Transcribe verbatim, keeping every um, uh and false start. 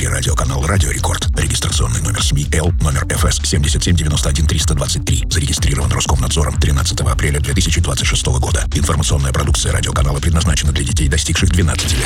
эфире радиоканал «Радио Рекорд». Регистрационный номер СМИ Л, номер эф эс семь семь девять один три два три. Зарегистрирован Роскомнадзором тринадцатого апреля две тысячи двадцать шестого года. Информационная продукция радиоканала предназначена для детей, достигших двенадцати лет.